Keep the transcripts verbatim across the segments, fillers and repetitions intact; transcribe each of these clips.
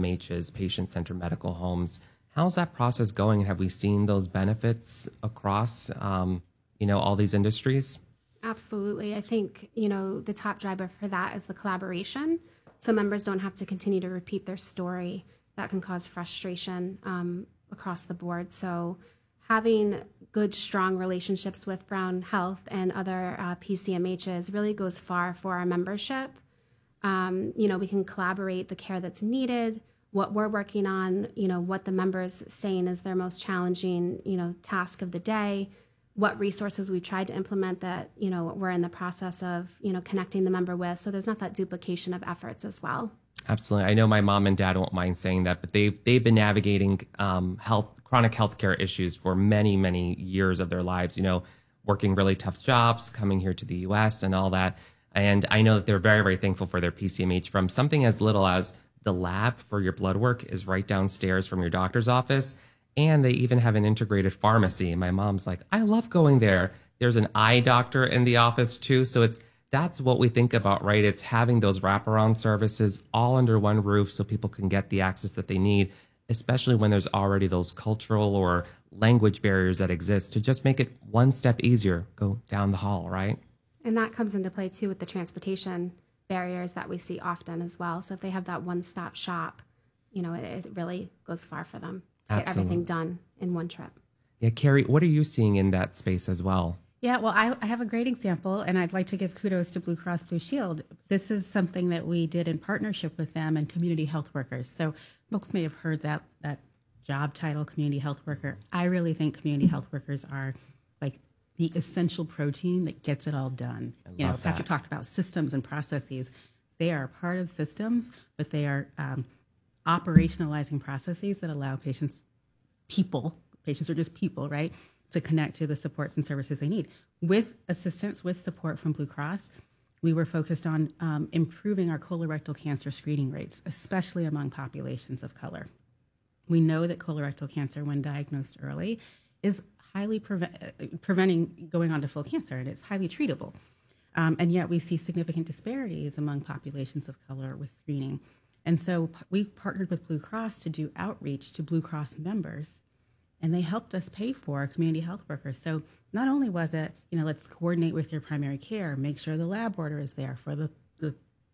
M Hs, patient-centered medical homes. How's that process going? Have we seen those benefits across, um, you know, all these industries? Absolutely. I think, you know, the top driver for that is the collaboration. So members don't have to continue to repeat their story. That can cause frustration um, across the board. So having good, strong relationships with Brown Health and other uh, P C M Hs really goes far for our membership. Um, you know, we can collaborate the care that's needed, what we're working on, you know, what the members saying is their most challenging, you know, task of the day, what resources we've tried to implement that, you know, we're in the process of, you know, connecting the member with. So there's not that duplication of efforts as well. Absolutely. I know my mom and dad won't mind saying that, but they've, they've been navigating um, health, chronic healthcare issues for many, many years of their lives, you know, working really tough jobs, coming here to the U S and all that. And I know that they're very, very thankful for their P C M H, from something as little as the lab for your blood work is right downstairs from your doctor's office. And they even have an integrated pharmacy. And my mom's like, I love going there. There's an eye doctor in the office too. So it's, that's what we think about, right? It's having those wraparound services all under one roof so people can get the access that they need, especially when there's already those cultural or language barriers that exist, to just make it one step easier. Go down the hall, right? And that comes into play too with the transportation barriers that we see often as well. So if they have that one-stop shop, you know, it, it really goes far for them to Absolutely. get everything done in one trip. Yeah, Carrie, what are you seeing in that space as well? Yeah, well, I, I have a great example, and I'd like to give kudos to Blue Cross Blue Shield. This is something that we did in partnership with them and community health workers. So folks may have heard that that job title, community health worker. I really think community health workers are like the essential protein that gets it all done. I You know, love Patrick that. talked about systems and processes. They are part of systems, but they are um, operationalizing processes that allow patients, people, patients are just people, right, to connect to the supports and services they need. With assistance, with support from Blue Cross, we were focused on um, improving our colorectal cancer screening rates, especially among populations of color. We know that colorectal cancer, when diagnosed early, is highly preve- preventing going on to full cancer, and it's highly treatable. Um, and yet we see significant disparities among populations of color with screening. And so p- we partnered with Blue Cross to do outreach to Blue Cross members, and they helped us pay for community health workers. So not only was it, you know, let's coordinate with your primary care, make sure the lab order is there for the, the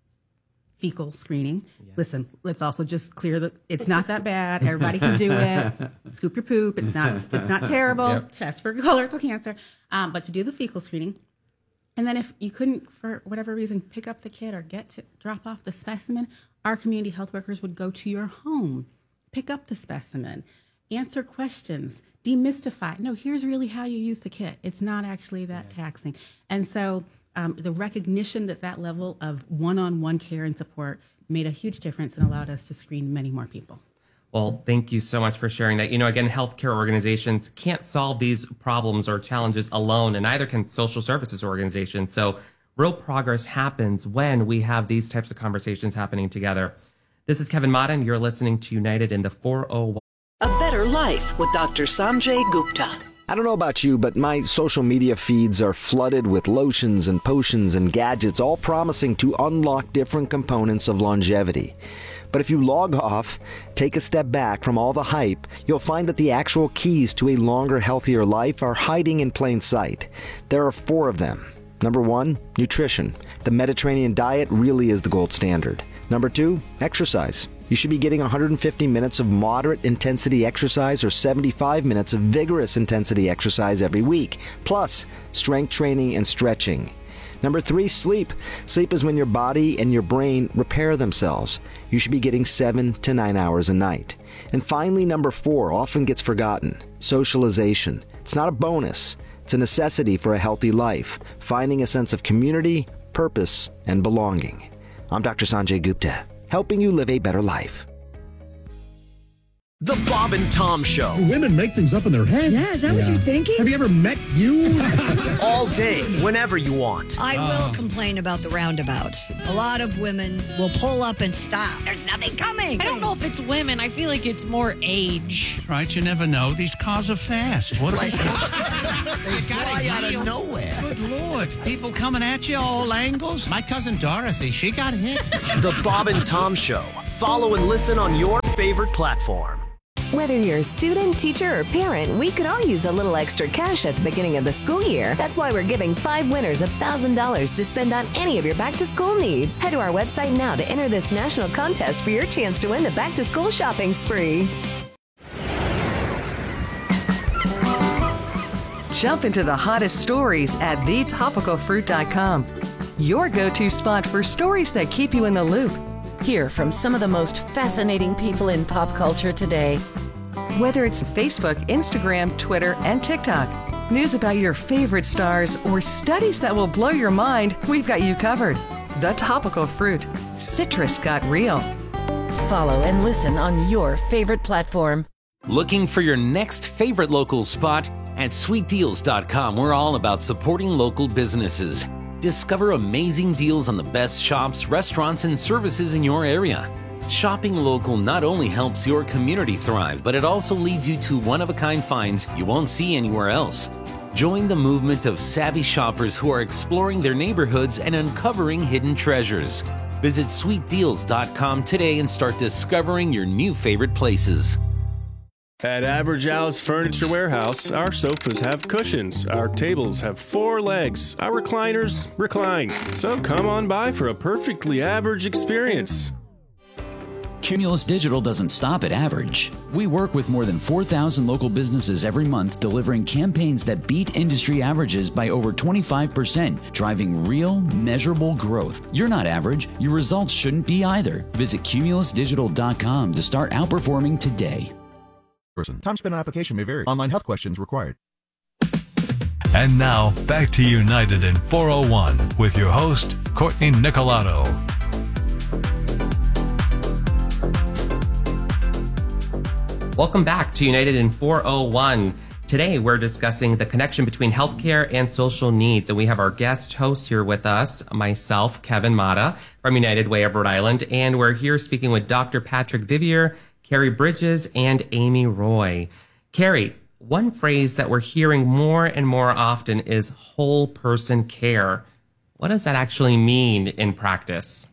fecal screening. Yes. Listen, let's also just clear the, it's not that bad. Everybody can do it. Scoop your poop. It's not, it's not terrible. Yep. Test for colorectal cancer. Um, but to do the fecal screening. And then if you couldn't, for whatever reason, pick up the kit or get to drop off the specimen, our community health workers would go to your home, pick up the specimen, answer questions, demystify. No, here's really how you use the kit. It's not actually that yeah. taxing. And so um, the recognition that that level of one-on-one care and support made a huge difference and allowed us to screen many more people. Well, thank you so much for sharing that. You know, again, healthcare organizations can't solve these problems or challenges alone, and neither can social services organizations. So real progress happens when we have these types of conversations happening together. This is Kevin Madden. You're listening to United in the four oh one. A Better Life with Doctor Sanjay Gupta. I don't know about you, but my social media feeds are flooded with lotions and potions and gadgets, all promising to unlock different components of longevity. But if you log off, take a step back from all the hype, you'll find that the actual keys to a longer, healthier life are hiding in plain sight. There are four of them. Number one, nutrition. The Mediterranean diet really is the gold standard. Number two, exercise. You should be getting one hundred fifty minutes of moderate intensity exercise or seventy-five minutes of vigorous intensity exercise every week, plus strength training and stretching. Number three, sleep. Sleep is when your body and your brain repair themselves. You should be getting seven to nine hours a night. And finally, number four, often gets forgotten, socialization. It's not a bonus. It's a necessity for a healthy life, finding a sense of community, purpose, and belonging. I'm Doctor Sanjay Gupta, helping you live a better life. The Bob and Tom Show. Women make things up in their head. Yeah, is that yeah. what you're thinking? Have you ever met you? All day, whenever you want. I uh. will complain about the roundabouts. A lot of women will pull up and stop. There's nothing coming. I don't know if it's women. I feel like it's more age. Right, you never know. These cars are fast. What are they? They fly out of nowhere. Good Lord. People coming at you all angles. My cousin Dorothy, she got hit. The Bob and Tom Show. Follow and listen on your favorite platform. Whether you're a student, teacher, or parent, we could all use a little extra cash at the beginning of the school year. That's why we're giving five winners one thousand dollars to spend on any of your back-to-school needs. Head to our website now to enter this national contest for your chance to win the back-to-school shopping spree. Jump into the hottest stories at the topical fruit dot com. Your go-to spot for stories that keep you in the loop. Hear from some of the most fascinating people in pop culture today. Whether it's Facebook, Instagram, Twitter, and TikTok, news about your favorite stars, or studies that will blow your mind, we've got you covered. The Topical Fruit. Citrus got real. Follow and listen on your favorite platform. Looking for your next favorite local spot? At sweet deals dot com, we're all about supporting local businesses. Discover amazing deals on the best shops, restaurants, and services in your area. Shopping local not only helps your community thrive, but it also leads you to one-of-a-kind finds you won't see anywhere else. Join the movement of savvy shoppers who are exploring their neighborhoods and uncovering hidden treasures. Visit sweet deals dot com today and start discovering your new favorite places. At Average Al's Furniture Warehouse, our sofas have cushions, our tables have four legs, our recliners recline. So come on by for a perfectly average experience. Cumulus Digital doesn't stop at average. We work with more than four thousand local businesses every month, delivering campaigns that beat industry averages by over twenty-five percent, driving real, measurable growth. You're not average. Your results shouldn't be either. Visit cumulus digital dot com to start outperforming today. Person. Time spent on application may vary. Online health questions required. And now, back to United in four oh one with your host, Courtney Nicolato. Welcome back to United in four oh one. Today, we're discussing the connection between healthcare and social needs. And we have our guest host here with us, myself, Kevin Mata from United Way of Rhode Island. And we're here speaking with Doctor Patrick Vivier, Carrie Bridges, and Amy Roy. Carrie, one phrase that we're hearing more and more often is whole person care. What does that actually mean in practice?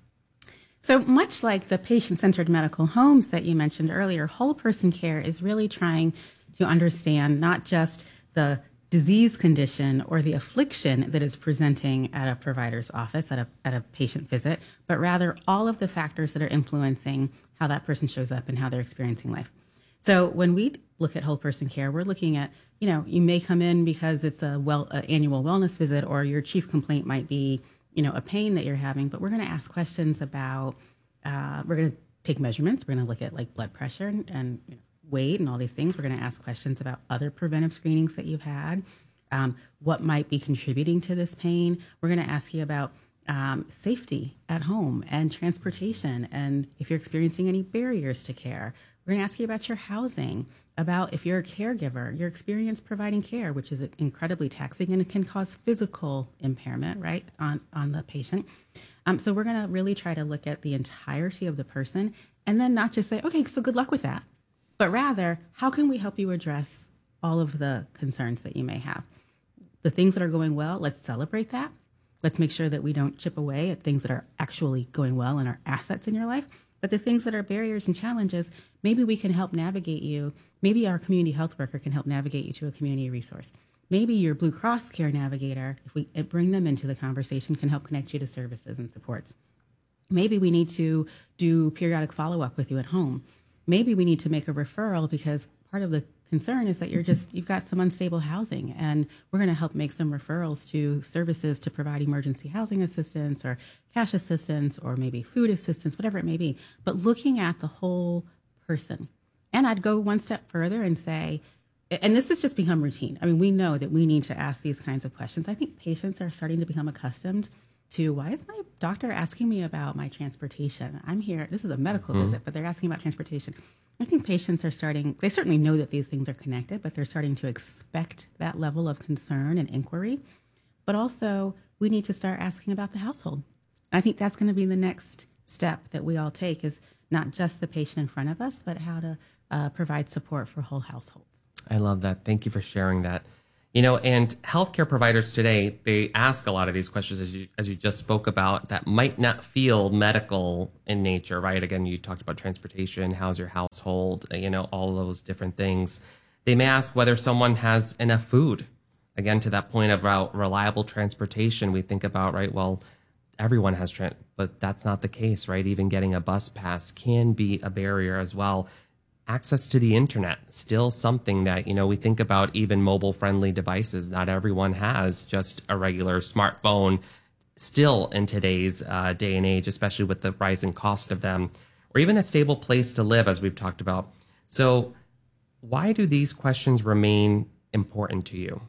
So much like the patient-centered medical homes that you mentioned earlier, whole person care is really trying to understand not just the disease condition or the affliction that is presenting at a provider's office, at a, at a patient visit, but rather all of the factors that are influencing how that person shows up and how they're experiencing life. So when we look at whole person care, we're looking at, you know, you may come in because it's a well an annual wellness visit, or your chief complaint might be, you know, a pain that you're having, but we're going to ask questions about, uh, we're going to take measurements. We're going to look at like blood pressure and, and you know, weight and all these things. We're going to ask questions about other preventive screenings that you've had, um, what might be contributing to this pain. We're going to ask you about um, safety at home and transportation, and if you're experiencing any barriers to care. We're going to ask you about your housing, about if you're a caregiver, your experience providing care, which is incredibly taxing and it can cause physical impairment, right, on, on the patient. Um, so we're going to really try to look at the entirety of the person and then not just say, okay, so good luck with that, but rather, how can we help you address all of the concerns that you may have? The things that are going well, let's celebrate that. Let's make sure that we don't chip away at things that are actually going well and are assets in your life. But the things that are barriers and challenges, maybe we can help navigate you. Maybe our community health worker can help navigate you to a community resource. Maybe your Blue Cross Care navigator, if we bring them into the conversation, can help connect you to services and supports. Maybe we need to do periodic follow-up with you at home. Maybe we need to make a referral because part of the concern is that you're just, you've got some unstable housing, and we're going to help make some referrals to services to provide emergency housing assistance or cash assistance or maybe food assistance, whatever it may be. But looking at the whole person. And I'd go one step further and say, and this has just become routine. I mean, we know that we need to ask these kinds of questions. I think patients are starting to become accustomed to, why is my doctor asking me about my transportation? I'm here, this is a medical mm-hmm. visit, but they're asking about transportation. I think patients are starting, they certainly know that these things are connected, but they're starting to expect that level of concern and inquiry. But also, we need to start asking about the household. I think that's going to be the next step that we all take, is not just the patient in front of us, but how to uh, provide support for whole households. I love that. Thank you for sharing that. You know, and healthcare providers today, they ask a lot of these questions, as you as you just spoke about, that might not feel medical in nature, right? Again, you talked about transportation, how's your household, you know, all those different things. They may ask whether someone has enough food. Again, to that point of reliable transportation, we think about, right, well, everyone has, tra- but that's not the case, right? Even getting a bus pass can be a barrier as well. Access to the internet, still something that, you know, we think about even mobile-friendly devices. Not everyone has just a regular smartphone still in today's uh, day and age, especially with the rising cost of them, or even a stable place to live, as we've talked about. So why do these questions remain important to you?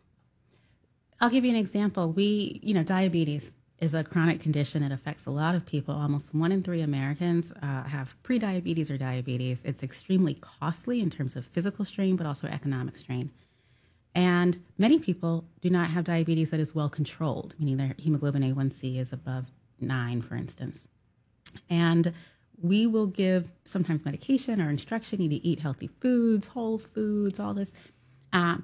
I'll give you an example. We, you know, diabetes is a chronic condition. It affects a lot of people. Almost one in three Americans uh, have prediabetes or diabetes. It's extremely costly in terms of physical strain, but also economic strain. And many people do not have diabetes that is well controlled, meaning their hemoglobin A one C is above nine, for instance. And we will give sometimes medication or instruction, you need to eat healthy foods, whole foods, all this. Um,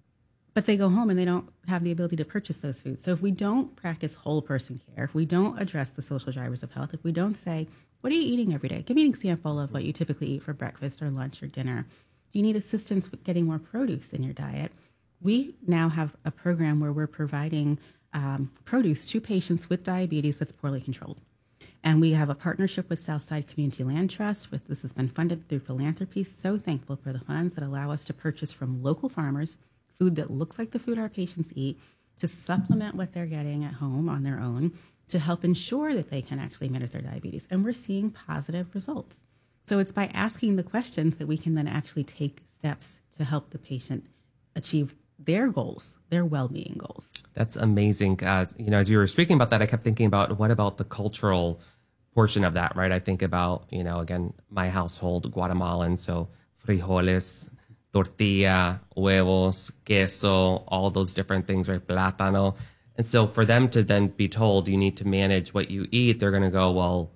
But they go home and they don't have the ability to purchase those foods. So if we don't practice whole person care, if we don't address the social drivers of health, if we don't say, what are you eating every day? Give me an example of what you typically eat for breakfast or lunch or dinner. Do you need assistance with getting more produce in your diet? We now have a program where we're providing um, produce to patients with diabetes that's poorly controlled. And we have a partnership with Southside Community Land Trust. With this has been funded through philanthropy. So thankful for the funds that allow us to purchase from local farmers food that looks like the food our patients eat, to supplement what they're getting at home on their own, to help ensure that they can actually manage their diabetes. And we're seeing positive results. So it's by asking the questions that we can then actually take steps to help the patient achieve their goals, their well-being goals. That's amazing. Uh, you know, as you were speaking about that, I kept thinking about what about the cultural portion of that, right? I think about, you know, again, my household, Guatemalan, so frijoles, tortilla, huevos, queso, all those different things, right? Plátano. And so for them to then be told you need to manage what you eat, they're going to go, well,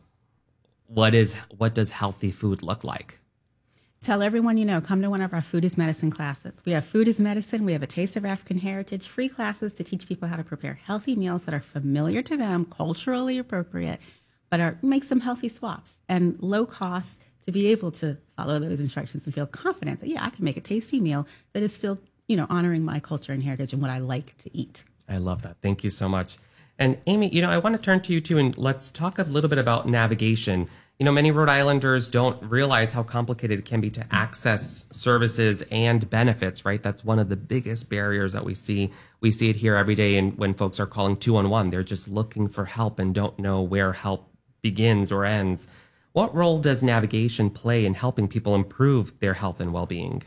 what is what does healthy food look like? Tell everyone you know, come to one of our Food is Medicine classes. We have Food is Medicine. We have a Taste of African Heritage, free classes to teach people how to prepare healthy meals that are familiar to them, culturally appropriate, but are make some healthy swaps and low cost, to be able to follow those instructions and feel confident that, yeah, I can make a tasty meal that is still, you know, honoring my culture and heritage and what I like to eat. I love that. Thank you so much. And Amy, you know, I want to turn to you too, and let's talk a little bit about navigation. You know, many Rhode Islanders don't realize how complicated it can be to access services and benefits, right? That's one of the biggest barriers that we see. We see it here every day, and when folks are calling two one one, they're just looking for help and don't know where help begins or ends. What role does navigation play in helping people improve their health and well-being?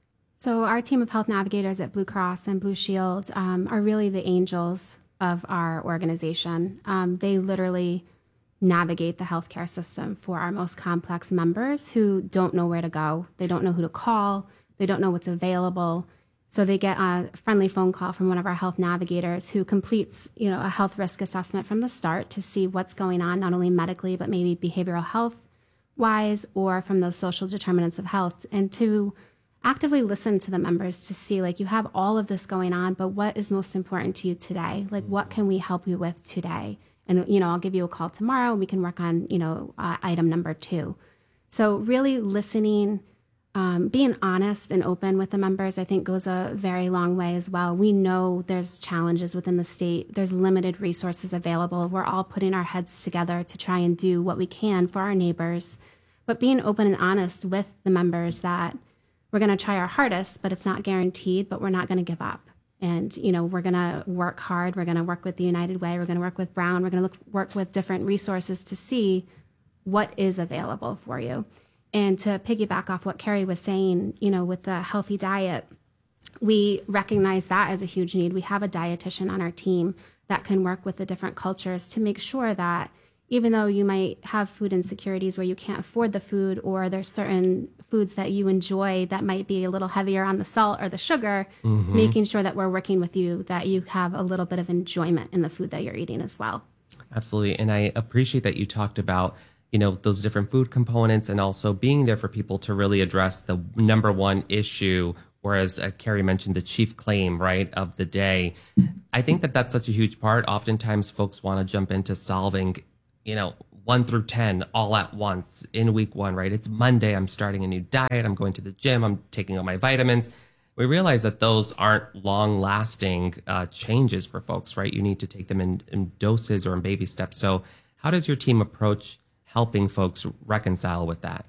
So our team of health navigators at Blue Cross and Blue Shield um, are really the angels of our organization. Um, they literally navigate the healthcare system for our most complex members who don't know where to go. They don't know who to call. They don't know what's available. So they get a friendly phone call from one of our health navigators who completes, you know, a health risk assessment from the start to see what's going on, not only medically, but maybe behavioral health wise or from those social determinants of health, and to actively listen to the members to see, like, you have all of this going on, but what is most important to you today? Like, what can we help you with today? And, you know, I'll give you a call tomorrow and we can work on, you know, uh, item number two. So really listening, Um, being honest and open with the members, I think, goes a very long way as well. We know there's challenges within the state. There's limited resources available. We're all putting our heads together to try and do what we can for our neighbors. But being open and honest with the members that we're going to try our hardest, but it's not guaranteed, but we're not going to give up. And, you know, we're going to work hard. We're going to work with the United Way. We're going to work with Brown. We're going to look work with different resources to see what is available for you. And to piggyback off what Carrie was saying, you know, with the healthy diet, we recognize that as a huge need. We have a dietitian on our team that can work with the different cultures to make sure that even though you might have food insecurities where you can't afford the food, or there's certain foods that you enjoy that might be a little heavier on the salt or the sugar, mm-hmm. making sure that we're working with you, that you have a little bit of enjoyment in the food that you're eating as well. Absolutely. And I appreciate that you talked about, you know, those different food components and also being there for people to really address the number one issue or as uh, Carrie mentioned, the chief claim, right, of the day. I think that that's such a huge part. Oftentimes folks want to jump into solving, you know, one through ten all at once in week one, right? It's Monday, I'm starting a new diet, I'm going to the gym, I'm taking all my vitamins. We realize that those aren't long-lasting uh, changes for folks, right? You need to take them in, in doses or in baby steps. So how does your team approach helping folks reconcile with that?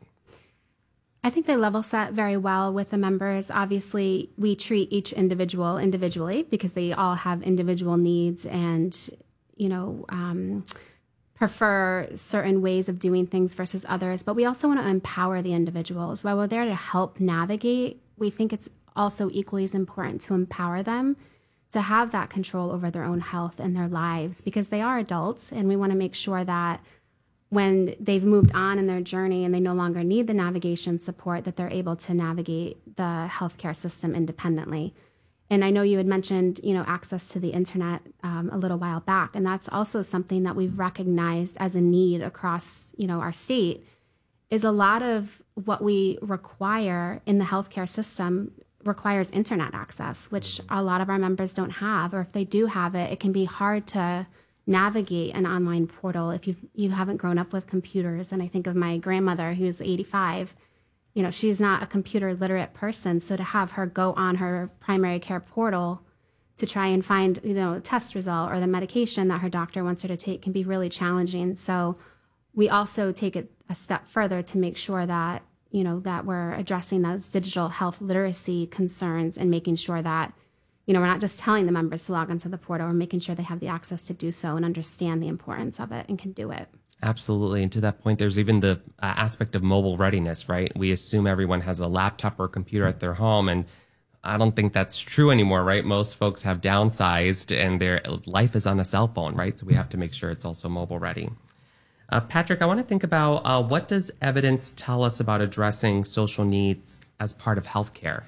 I think they level set very well with the members. Obviously, we treat each individual individually because they all have individual needs and, you know, um, prefer certain ways of doing things versus others. But we also want to empower the individuals. While we're there to help navigate, we think it's also equally as important to empower them to have that control over their own health and their lives, because they are adults, and we want to make sure that when they've moved on in their journey and they no longer need the navigation support, that they're able to navigate the healthcare system independently. And I know you had mentioned, you know, access to the internet um, a little while back, and that's also something that we've recognized as a need across, you know, our state. Is a lot of what we require in the healthcare system requires internet access, which a lot of our members don't have, or if they do have it, it can be hard to navigate an online portal if you you haven't grown up with computers. And I think of my grandmother, who's eighty-five. You know, she's not a computer literate person, so to have her go on her primary care portal to try and find, you know, a test result or the medication that her doctor wants her to take can be really challenging. So we also take it a step further to make sure that, you know, that we're addressing those digital health literacy concerns and making sure that, you know, we're not just telling the members to log onto the portal, we're making sure they have the access to do so and understand the importance of it and can do it. Absolutely. And to that point, there's even the uh, aspect of mobile readiness, right? We assume everyone has a laptop or computer at their home, and I don't think that's true anymore, right? Most folks have downsized and their life is on a cell phone, right? So we have to make sure it's also mobile ready. Uh, Patrick, I want to think about uh, what does evidence tell us about addressing social needs as part of healthcare?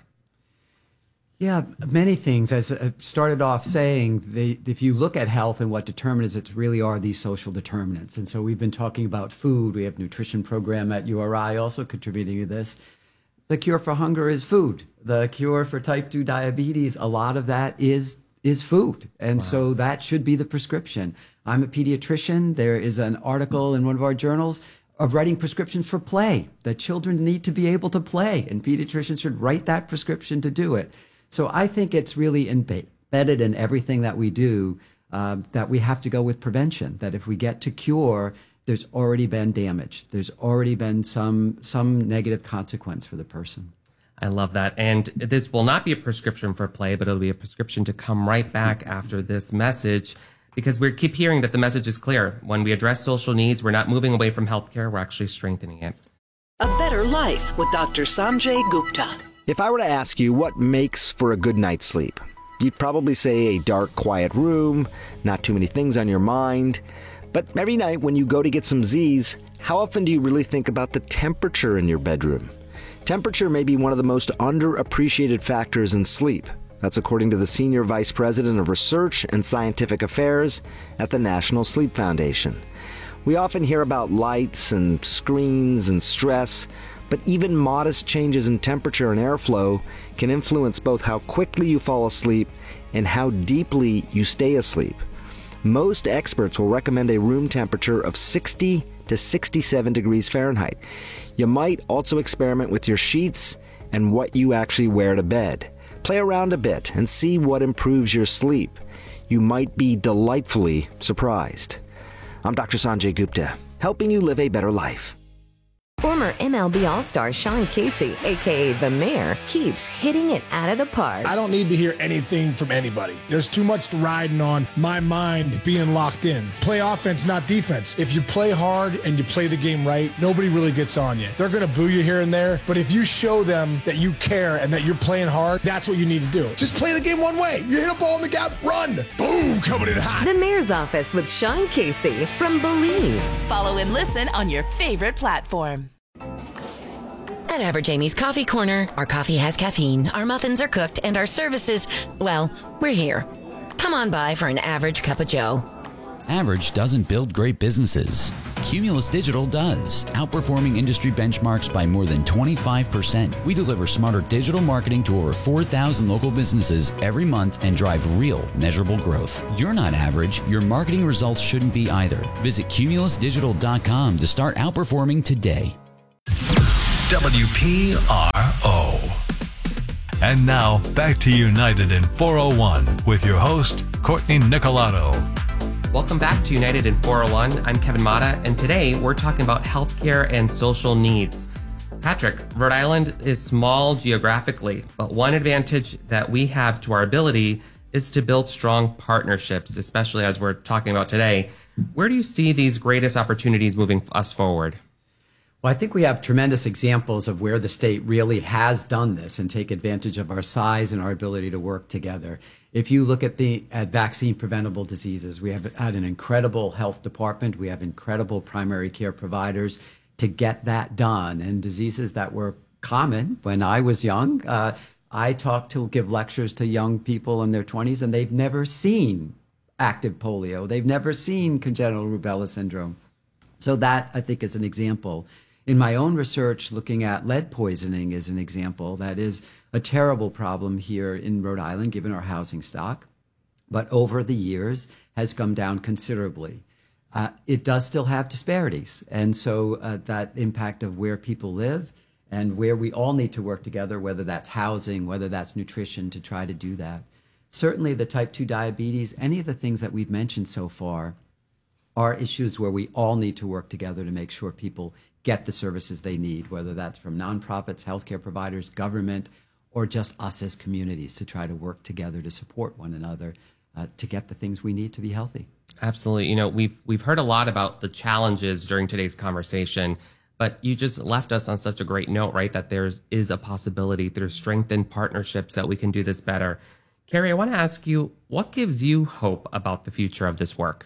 Yeah, many things. As I started off saying, they, if you look at health and what determinants it really are these social determinants. And so we've been talking about food. We have a nutrition program at U R I also contributing to this. The cure for hunger is food. The cure for type two diabetes, a lot of that is is food. And wow. So that should be the prescription. I'm a pediatrician. There is an article in one of our journals of writing prescriptions for play, that children need to be able to play, and pediatricians should write that prescription to do it. So I think it's really embedded in everything that we do, uh, that we have to go with prevention, that if we get to cure, there's already been damage. There's already been some some negative consequence for the person. I love that. And this will not be a prescription for play, but it'll be a prescription to come right back after this message, because we keep hearing that the message is clear. When we address social needs, we're not moving away from healthcare, we're actually strengthening it. A Better Life with Doctor Sanjay Gupta. If I were to ask you what makes for a good night's sleep, you'd probably say a dark, quiet room, not too many things on your mind. But every night when you go to get some Z's, how often do you really think about the temperature in your bedroom? Temperature may be one of the most underappreciated factors in sleep. That's according to the Senior Vice President of Research and Scientific Affairs at the National Sleep Foundation. We often hear about lights and screens and stress, but even modest changes in temperature and airflow can influence both how quickly you fall asleep and how deeply you stay asleep. Most experts will recommend a room temperature of sixty to sixty-seven degrees Fahrenheit. You might also experiment with your sheets and what you actually wear to bed. Play around a bit and see what improves your sleep. You might be delightfully surprised. I'm Doctor Sanjay Gupta, helping you live a better life. Former M L B All-Star Sean Casey, a k a. The Mayor, keeps hitting it out of the park. I don't need to hear anything from anybody. There's too much riding on my mind being locked in. Play offense, not defense. If you play hard and you play the game right, nobody really gets on you. They're going to boo you here and there, but if you show them that you care and that you're playing hard, that's what you need to do. Just play the game one way. You hit a ball in the gap, run. Boom, coming in hot. The Mayor's Office with Sean Casey from Believe. Follow and listen on your favorite platform. At Average Amy's Coffee Corner, our coffee has caffeine, our muffins are cooked, and our services, well, we're here. Come on by for an average cup of joe. Average doesn't build great businesses. Cumulus Digital does, outperforming industry benchmarks by more than twenty-five percent. We deliver smarter digital marketing to over four thousand local businesses every month and drive real, measurable growth. You're not average. Your marketing results shouldn't be either. Visit cumulus digital dot com to start outperforming today. W P R O. And now, back to United in four oh one with your host, Courtney Nicolato. Welcome back to United in four oh one. I'm Kevin Mata, and today we're talking about healthcare and social needs. Patrick, Rhode Island is small geographically, but one advantage that we have to our ability is to build strong partnerships, especially as we're talking about today. Where do you see these greatest opportunities moving us forward? Well, I think we have tremendous examples of where the state really has done this and take advantage of our size and our ability to work together. If you look at the at vaccine preventable diseases, we have had an incredible health department. We have incredible primary care providers to get that done. And diseases that were common when I was young, uh, I talked to give lectures to young people in their twenties, and they've never seen active polio. They've never seen congenital rubella syndrome. So that, I think, is an example. In my own research, looking at lead poisoning is an example. That is a terrible problem here in Rhode Island, given our housing stock, but over the years has come down considerably. Uh, it does still have disparities, and so uh, that impact of where people live and where we all need to work together, whether that's housing, whether that's nutrition, to try to do that. Certainly the type two diabetes, any of the things that we've mentioned so far are issues where we all need to work together to make sure people get the services they need, whether that's from nonprofits, healthcare providers, government, or just us as communities to try to work together to support one another uh, to get the things we need to be healthy. Absolutely. You know, we've we've heard a lot about the challenges during today's conversation, but you just left us on such a great note, right? That there's is a possibility through strengthened partnerships that we can do this better. Carrie, I want to ask you, what gives you hope about the future of this work?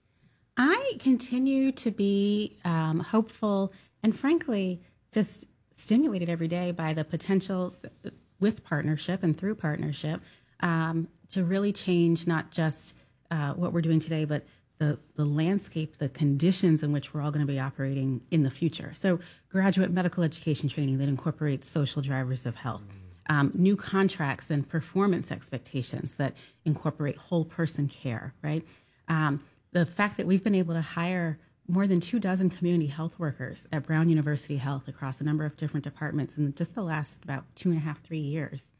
I continue to be um, hopeful and, frankly, just stimulated every day by the potential with partnership and through partnership um, to really change not just uh, what we're doing today, but the, the landscape, the conditions in which we're all going to be operating in the future. So graduate medical education training that incorporates social drivers of health, um, new contracts and performance expectations that incorporate whole person care, right? Um, The fact that we've been able to hire more than two dozen community health workers at Brown University Health across a number of different departments in just the last about two and a half, three years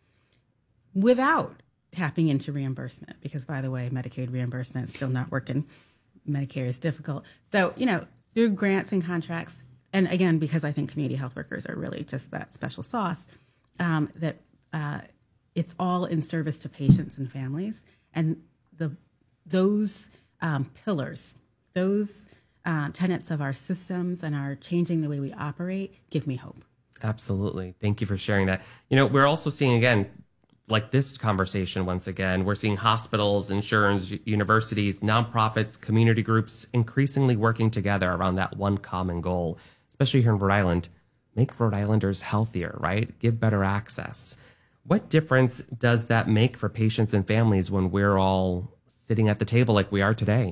without tapping into reimbursement, because, by the way, Medicaid reimbursement is still not working. Medicare is difficult. So, you know, through grants and contracts, and again, because I think community health workers are really just that special sauce, um, that uh, it's all in service to patients and families. And the those Um, pillars, those uh, tenets of our systems and our changing the way we operate give me hope. Absolutely. Thank you for sharing that. You know, we're also seeing, again, like this conversation once again, we're seeing hospitals, insurance, universities, nonprofits, community groups increasingly working together around that one common goal, especially here in Rhode Island, make Rhode Islanders healthier, right? Give better access. What difference does that make for patients and families when we're all sitting at the table like we are today?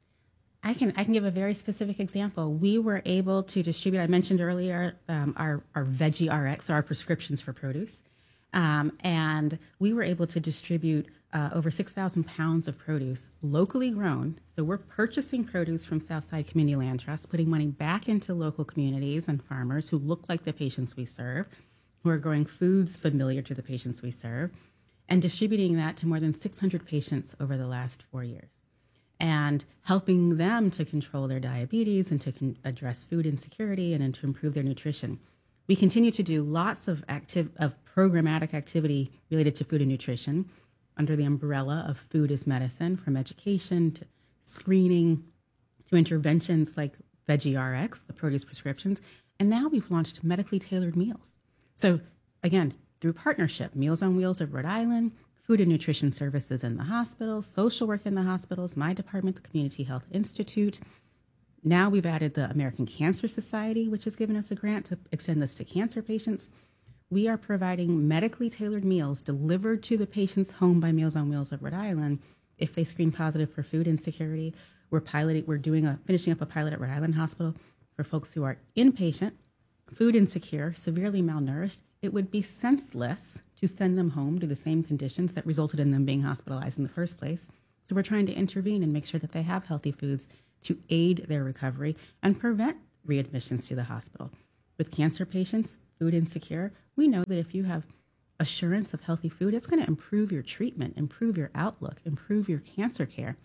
I can I can give a very specific example. We were able to distribute, I mentioned earlier, um, our, our Veggie R X, our prescriptions for produce. Um, and we were able to distribute uh, over six thousand pounds of produce locally grown. So we're purchasing produce from Southside Community Land Trust, putting money back into local communities and farmers who look like the patients we serve, who are growing foods familiar to the patients we serve, and distributing that to more than six hundred patients over the last four years, and helping them to control their diabetes and to con- address food insecurity and to improve their nutrition. We continue to do lots of active of programmatic activity related to food and nutrition under the umbrella of Food is Medicine, from education to screening to interventions like Veggie R X, the produce prescriptions, and now we've launched medically tailored meals. So again, through partnership, Meals on Wheels of Rhode Island, food and nutrition services in the hospitals, social work in the hospitals, my department, the Community Health Institute. Now we've added the American Cancer Society, which has given us a grant to extend this to cancer patients. We are providing medically tailored meals delivered to the patient's home by Meals on Wheels of Rhode Island if they screen positive for food insecurity. We're piloting, we're doing a, finishing up a pilot at Rhode Island Hospital for folks who are inpatient, food insecure, severely malnourished. It would be senseless to send them home to the same conditions that resulted in them being hospitalized in the first place. So we're trying to intervene and make sure that they have healthy foods to aid their recovery and prevent readmissions to the hospital. With cancer patients, food insecure, we know that if you have assurance of healthy food, it's going to improve your treatment, improve your outlook, improve your cancer care.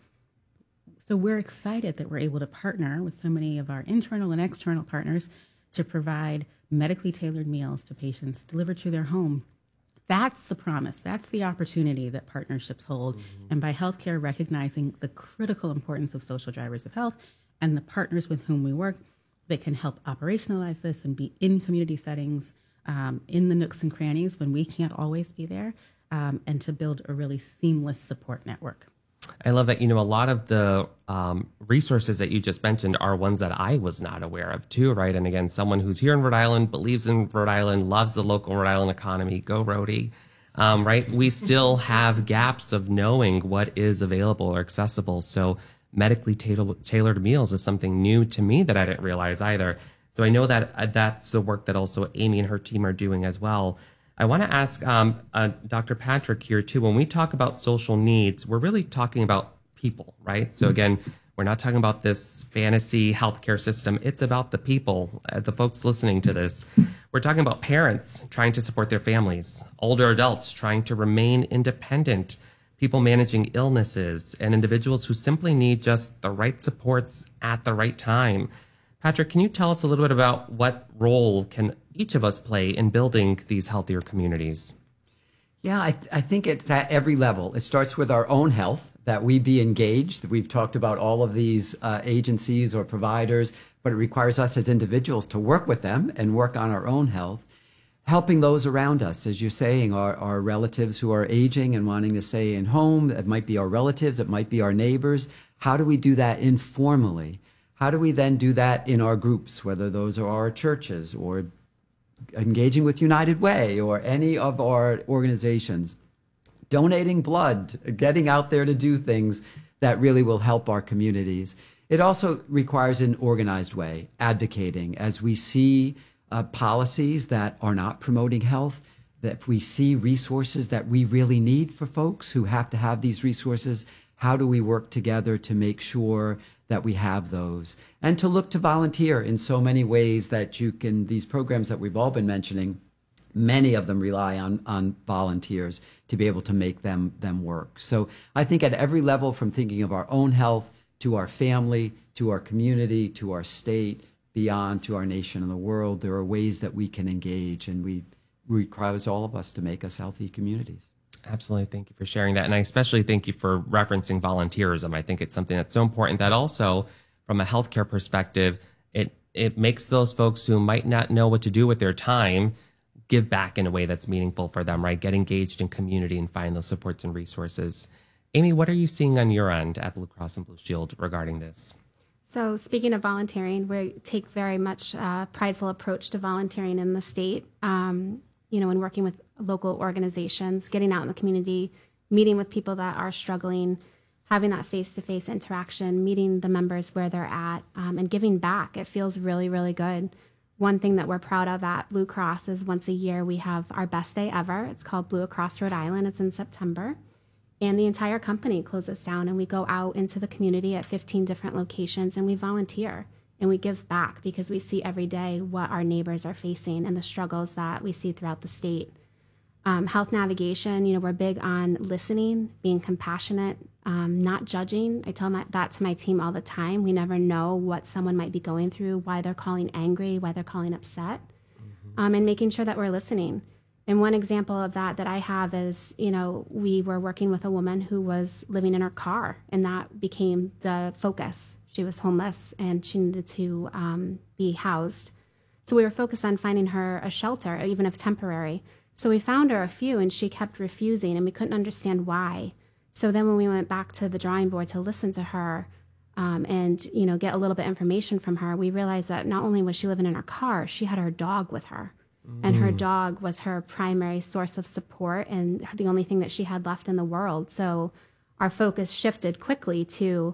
So we're excited that we're able to partner with so many of our internal and external partners to provide medically tailored meals to patients delivered to their home. That's the promise. That's the opportunity that partnerships hold. Mm-hmm. And by healthcare recognizing the critical importance of social drivers of health and the partners with whom we work that can help operationalize this and be in community settings, um, in the nooks and crannies when we can't always be there, um, and to build a really seamless support network. I love that, you know, a lot of the um, resources that you just mentioned are ones that I was not aware of too, right? And again, someone who's here in Rhode Island, believes in Rhode Island, loves the local Rhode Island economy, go Rhodey, um, right? We still have gaps of knowing what is available or accessible. So medically tailored, tailored meals is something new to me that I didn't realize either. So I know that uh, that's the work that also Amy and her team are doing as well. I want to ask um, uh, Doctor Patrick here too, when we talk about social needs, we're really talking about people, right? So again, we're not talking about this fantasy healthcare system. It's about the people, uh, the folks listening to this. We're talking about parents trying to support their families, older adults trying to remain independent, people managing illnesses, and individuals who simply need just the right supports at the right time. Patrick, can you tell us a little bit about what role can each of us play in building these healthier communities? Yeah, I, th- I think it's at every level. It starts with our own health, that we be engaged. We've talked about all of these uh, agencies or providers, but it requires us as individuals to work with them and work on our own health. Helping those around us, as you're saying, our, our relatives who are aging and wanting to stay in home. It might be our relatives, it might be our neighbors. How do we do that informally? How do we then do that in our groups, whether those are our churches or engaging with United Way or any of our organizations, donating blood, getting out there to do things that really will help our communities. It also requires an organized way, advocating as we see uh, policies that are not promoting health, that we see resources that we really need for folks who have to have these resources. How do we work together to make sure that we have those, and to look to volunteer in so many ways that you can, these programs that we've all been mentioning, many of them rely on, on volunteers to be able to make them, them work. So I think at every level, from thinking of our own health to our family, to our community, to our state, beyond to our nation and the world, there are ways that we can engage, and we requires all of us to make us healthy communities. Absolutely. Thank you for sharing that. And I especially thank you for referencing volunteerism. I think it's something that's so important that also from a healthcare perspective, it, it makes those folks who might not know what to do with their time give back in a way that's meaningful for them, right? Get engaged in community and find those supports and resources. Amy, what are you seeing on your end at Blue Cross and Blue Shield regarding this? So speaking of volunteering, we take very much a prideful approach to volunteering in the state. Um, you know, in working with local organizations, getting out in the community, meeting with people that are struggling, having that face-to-face interaction, meeting the members where they're at, um, and giving back. It feels really, really good. One thing that we're proud of at Blue Cross is once a year we have our best day ever. It's called Blue Across Rhode Island. It's in September. And the entire company closes down and we go out into the community at fifteen different locations and we volunteer. And we give back because we see every day what our neighbors are facing and the struggles that we see throughout the state. Um, health navigation, you know, we're big on listening, being compassionate, um, not judging. I tell my, that to my team all the time. We never know what someone might be going through, why they're calling angry, why they're calling upset, mm-hmm. um, and making sure that we're listening. And one example of that that I have is, you know, we were working with a woman who was living in her car, and that became the focus. She was homeless and she needed to um, be housed. So we were focused on finding her a shelter, even if temporary. So we found her a few and she kept refusing and we couldn't understand why. So then when we went back to the drawing board to listen to her um, and, you know, get a little bit of information from her, we realized that not only was she living in her car, she had her dog with her. Mm. And her dog was her primary source of support and the only thing that she had left in the world. So our focus shifted quickly to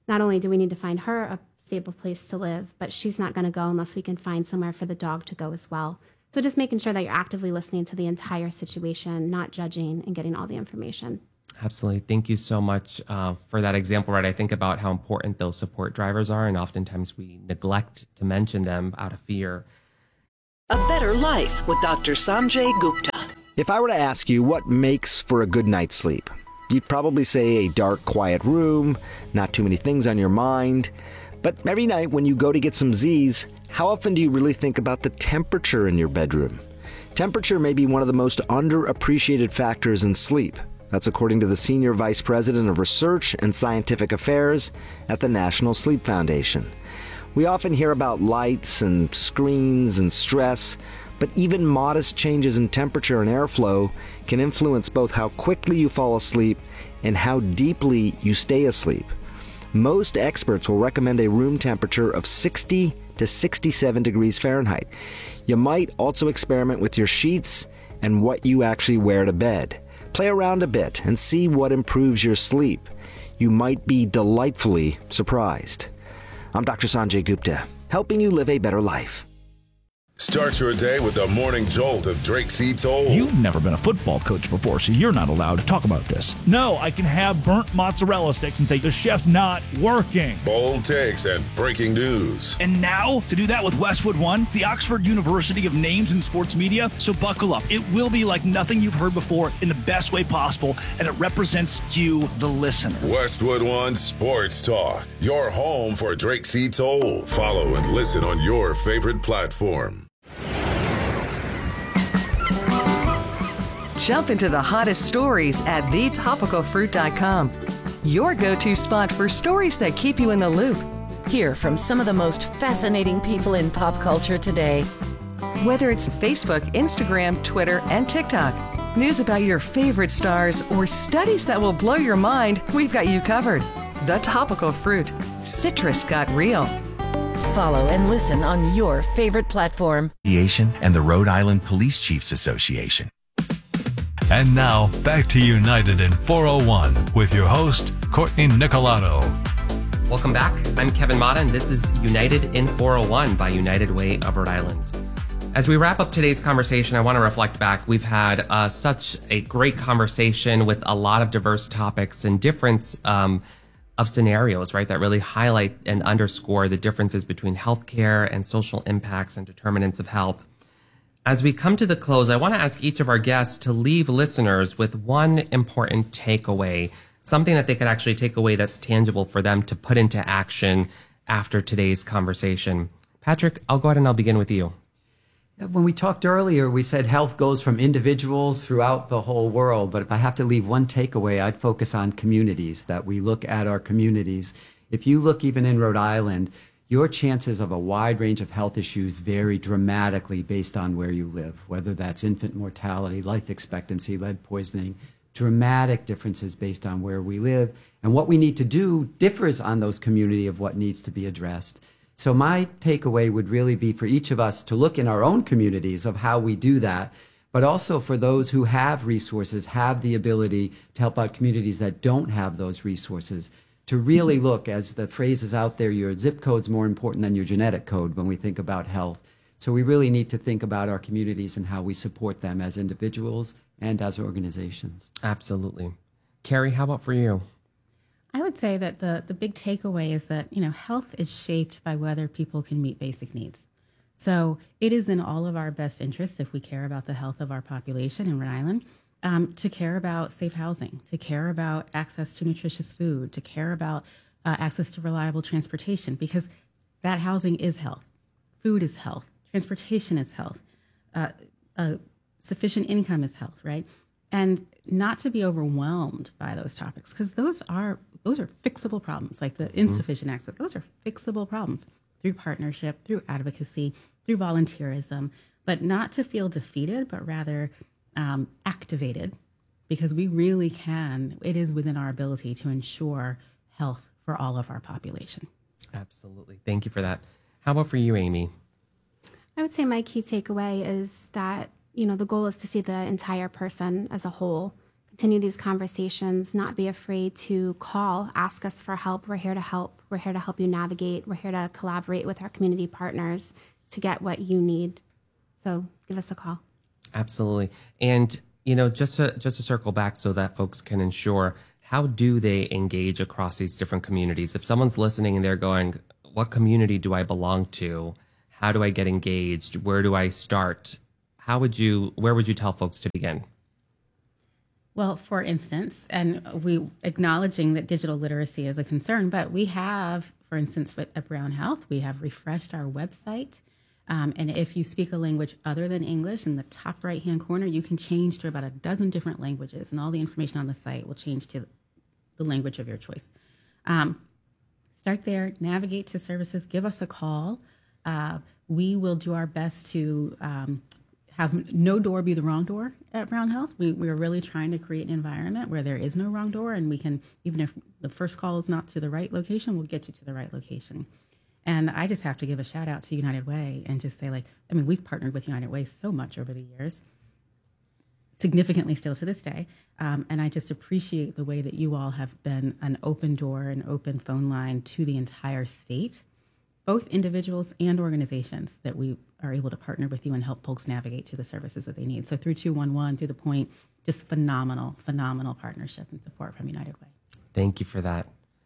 not only do we need to find her a stable place to live, but she's not going to go unless we can find somewhere for the dog to go as well. So just making sure that you're actively listening to the entire situation, not judging, and getting all the information. Absolutely. Thank you so much uh, for that example, right? I think about how important those support drivers are, and oftentimes we neglect to mention them out of fear. A Better Life with Doctor Sanjay Gupta. If I were to ask you what makes for a good night's sleep, you'd probably say a dark, quiet room, not too many things on your mind. But every night when you go to get some Z's, how often do you really think about the temperature in your bedroom? Temperature may be one of the most underappreciated factors in sleep. That's according to the Senior Vice President of Research and Scientific Affairs at the National Sleep Foundation. We often hear about lights and screens and stress, but even modest changes in temperature and airflow can influence both how quickly you fall asleep and how deeply you stay asleep. Most experts will recommend a room temperature of sixty to sixty-seven degrees Fahrenheit. You might also experiment with your sheets and what you actually wear to bed. Play around a bit and see what improves your sleep. You might be delightfully surprised. I'm Doctor Sanjay Gupta, helping you live a better life. Start your day with the morning jolt of Drake C. Toll. You've never been a football coach before, so you're not allowed to talk about this. No, I can have burnt mozzarella sticks and say the chef's not working. Bold takes and breaking news. And now, to do that with Westwood One, the Oxford University of Names in Sports Media. So buckle up. It will be like nothing you've heard before in the best way possible, and it represents you, the listener. Westwood One Sports Talk, your home for Drake C. Toll. Follow and listen on your favorite platform. Jump into the hottest stories at the topical fruit dot com. Your go-to spot for stories that keep you in the loop. Hear from some of the most fascinating people in pop culture today. Whether it's Facebook, Instagram, Twitter, and TikTok, news about your favorite stars, or studies that will blow your mind, we've got you covered. The Topical Fruit. Citrus got real. Follow and listen on your favorite platform. And the Rhode Island Police Chiefs Association. And now, back to United in four oh one with your host, Courtney Nicolato. Welcome back. I'm Kevin Mata, and this is United in four oh one by United Way of Rhode Island. As we wrap up today's conversation, I want to reflect back. We've had uh, such a great conversation with a lot of diverse topics and difference um, of scenarios, right, that really highlight and underscore the differences between healthcare and social impacts and determinants of health. As we come to the close, I want to ask each of our guests to leave listeners with one important takeaway, something that they could actually take away that's tangible for them to put into action after today's conversation. Patrick, I'll go ahead and I'll begin with you. When we talked earlier, we said health goes from individuals throughout the whole world. But if I have to leave one takeaway, I'd focus on communities, that we look at our communities. If you look even in Rhode Island, your chances of a wide range of health issues vary dramatically based on where you live, whether that's infant mortality, life expectancy, lead poisoning, dramatic differences based on where we live. And what we need to do differs on those community of what needs to be addressed. So my takeaway would really be for each of us to look in our own communities of how we do that, but also for those who have resources, have the ability to help out communities that don't have those resources, to really look, as the phrase is out there, your zip code's more important than your genetic code when we think about health. So we really need to think about our communities and how we support them as individuals and as organizations. Absolutely. Carrie, how about for you? I would say that the, the big takeaway is that, you know, health is shaped by whether people can meet basic needs. So it is in all of our best interests, if we care about the health of our population in Rhode Island, um, to care about safe housing, to care about access to nutritious food, to care about uh, access to reliable transportation, because that housing is health. Food is health. Transportation is health. Uh, uh, sufficient income is health, right? And not to be overwhelmed by those topics, because those are those are fixable problems, like the insufficient mm-hmm. access. Those are fixable problems through partnership, through advocacy, through volunteerism, but not to feel defeated, but rather um, activated, because we really can. It is within our ability to ensure health for all of our population. Absolutely. Thank you for that. How about for you, Amy? I would say my key takeaway is that, you know, the goal is to see the entire person as a whole, continue these conversations, not be afraid to call, ask us for help. We're here to help. We're here to help you navigate. We're here to collaborate with our community partners to get what you need. So give us a call. Absolutely. And, you know, just to, just to circle back so that folks can ensure, how do they engage across these different communities? If someone's listening and they're going, what community do I belong to? How do I get engaged? Where do I start? How would you, where would you tell folks to begin? Well, for instance, and we acknowledging that digital literacy is a concern, but we have, for instance, with at Brown Health, we have refreshed our website. Um, and if you speak a language other than English, in the top right-hand corner, you can change to about a dozen different languages, and all the information on the site will change to the language of your choice. Um, start there, navigate to services, give us a call. Uh, we will do our best to um, have no door be the wrong door at Brown Health. We, we're really trying to create an environment where there is no wrong door, and we can, even if the first call is not to the right location, we'll get you to the right location. And I just have to give a shout out to United Way and just say, like, I mean, we've partnered with United Way so much over the years, significantly still to this day. Um, and I just appreciate the way that you all have been an open door, an open phone line to the entire state, both individuals and organizations, that we are able to partner with you and help folks navigate to the services that they need. So through two one one, through the point, just phenomenal, phenomenal partnership and support from United Way. Thank you for that.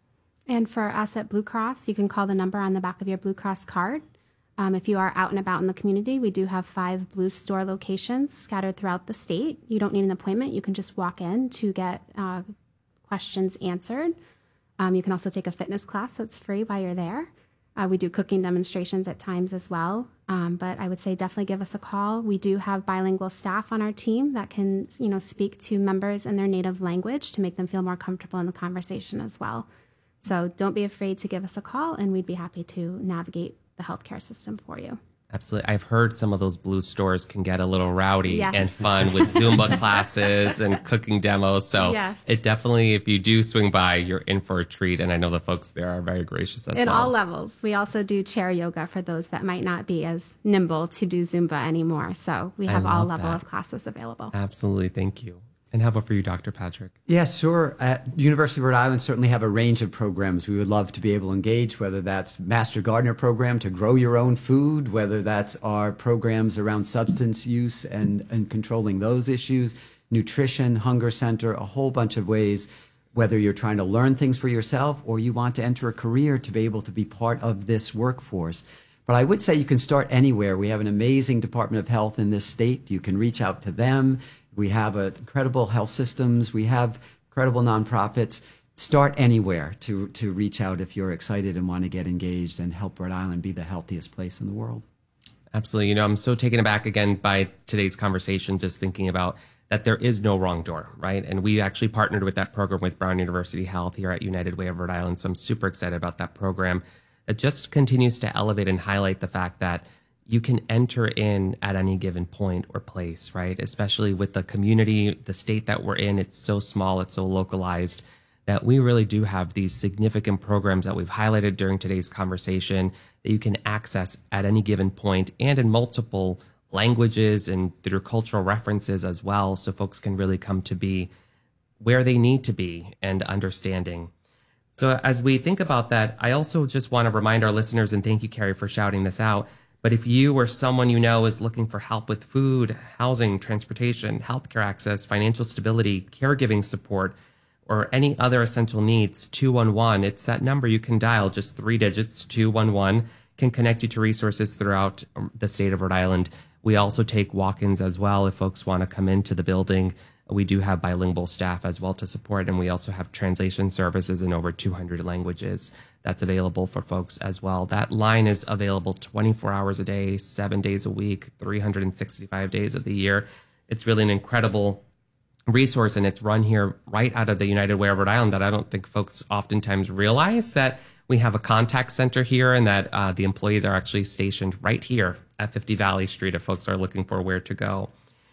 And for us at Blue Cross, you can call the number on the back of your Blue Cross card. Um, if you are out and about in the community, we do have five Blue Store locations scattered throughout the state. You don't need an appointment. You can just walk in to get uh, questions answered. Um, you can also take a fitness class that's free while you're there. Uh, we do cooking demonstrations at times as well. Um, but I would say definitely give us a call. We do have bilingual staff on our team that can, you know, speak to members in their native language to make them feel more comfortable in the conversation as well. So don't be afraid to give us a call, and we'd be happy to navigate the healthcare system for you. Absolutely. I've heard some of those Blue Stores can get a little rowdy yes. and fun with Zumba classes and cooking demos. So yes. it definitely, if you do swing by, you're in for a treat. And I know the folks there are very gracious as in well. all levels. We also do chair yoga for those that might not be as nimble to do Zumba anymore. So we have all level that. of classes available. Absolutely. Thank you. And how about for you, Doctor Patrick? Yes, sure. At University of Rhode Island, certainly have a range of programs. We would love to be able to engage, whether that's Master Gardener program to grow your own food, whether that's our programs around substance use and, and controlling those issues, nutrition, hunger center, a whole bunch of ways, whether you're trying to learn things for yourself or you want to enter a career to be able to be part of this workforce. But I would say you can start anywhere. We have an amazing Department of Health in this state. You can reach out to them. We have a incredible health systems. We have incredible nonprofits. Start anywhere to, to reach out if you're excited and want to get engaged and help Rhode Island be the healthiest place in the world. Absolutely. You know, I'm so taken aback again by today's conversation, just thinking about that there is no wrong door, right? And we actually partnered with that program with Brown University Health here at United Way of Rhode Island. So I'm super excited about that program. It just continues to elevate and highlight the fact that you can enter in at any given point or place, right? Especially with the community, the state that we're in, it's so small, it's so localized that we really do have these significant programs that we've highlighted during today's conversation that you can access at any given point and in multiple languages and through cultural references as well, so folks can really come to be where they need to be and understanding. So as we think about that, I also just want to remind our listeners, and thank you, Carrie, for shouting this out, but if you or someone you know is looking for help with food, housing, transportation, healthcare access, financial stability, caregiving support, or any other essential needs, two one one, it's that number you can dial, just three digits, two one one, can connect you to resources throughout the state of Rhode Island. We also take walk-ins as well if folks want to come into the building. We do have bilingual staff as well to support, and we also have translation services in over two hundred languages that's available for folks as well. That line is available twenty-four hours a day, seven days a week, three hundred sixty-five days of the year. It's really an incredible resource, and it's run here right out of the United Way of Rhode Island that I don't think folks oftentimes realize that we have a contact center here and that uh, the employees are actually stationed right here at fifty Valley Street if folks are looking for where to go.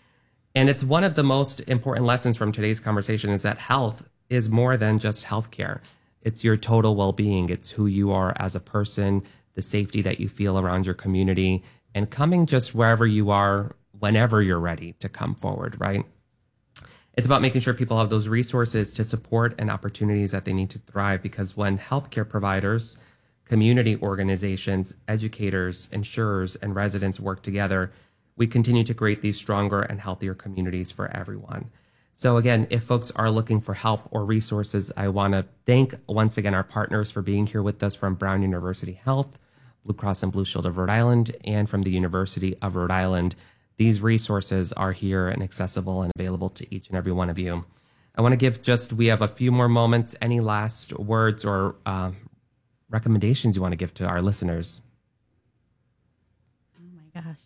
And it's one of the most important lessons from today's conversation is that health is more than just healthcare. It's your total well-being. It's who you are as a person, the safety that you feel around your community, and coming just wherever you are, whenever you're ready to come forward, right? It's about making sure people have those resources to support and opportunities that they need to thrive, because when healthcare providers, community organizations, educators, insurers, and residents work together, we continue to create these stronger and healthier communities for everyone. So again, if folks are looking for help or resources, I want to thank once again our partners for being here with us from Brown University Health, Blue Cross and Blue Shield of Rhode Island, and from the University of Rhode Island. These resources are here and accessible and available to each and every one of you. I want to give just, we have a few more moments. Any last words or uh, recommendations you want to give to our listeners? Oh my gosh.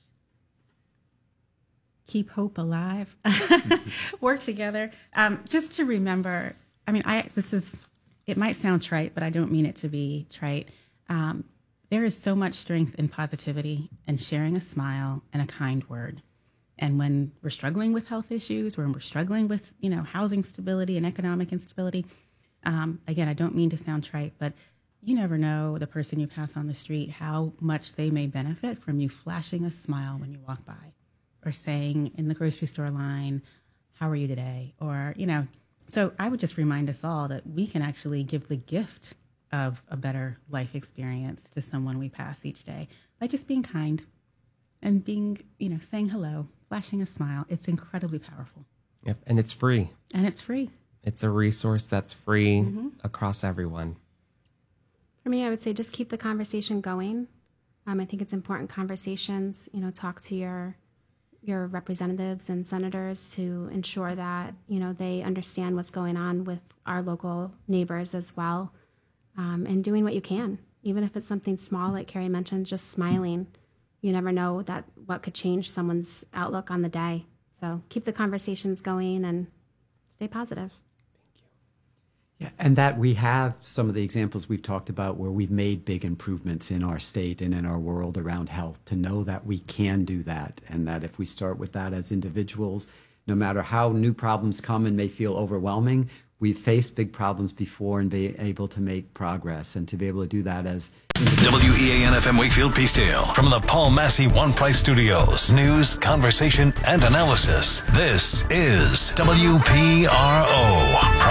Keep hope alive. Work together. Um, just to remember, I mean, I this is, it might sound trite, but I don't mean it to be trite. Um, there is so much strength in positivity and sharing a smile and a kind word. And when we're struggling with health issues, when we're struggling with, you know, housing stability and economic instability, um, again, I don't mean to sound trite, but you never know the person you pass on the street, how much they may benefit from you flashing a smile when you walk by, or saying in the grocery store line, how are you today? Or, you know, so I would just remind us all that we can actually give the gift of a better life experience to someone we pass each day by just being kind and being, you know, saying hello, flashing a smile. It's incredibly powerful. Yep, and it's free. And it's free. It's a resource that's free Mm-hmm. across everyone. For me, I would say just keep the conversation going. Um, I think it's important conversations, you know, talk to your your representatives and senators to ensure that, you know, they understand what's going on with our local neighbors as well. Um, and doing what you can, even if it's something small, like Carrie mentioned, just smiling. You never know that what could change someone's outlook on the day. So keep the conversations going and stay positive. Yeah, and that we have some of the examples we've talked about where we've made big improvements in our state and in our world around health, to know that we can do that, and that if we start with that as individuals, no matter how new problems come and may feel overwhelming, we've faced big problems before and be able to make progress, and to be able to do that as W E A N F M Wakefield Peacedale from the Paul Massey One Price Studios. News, conversation, and analysis. This is W P R O.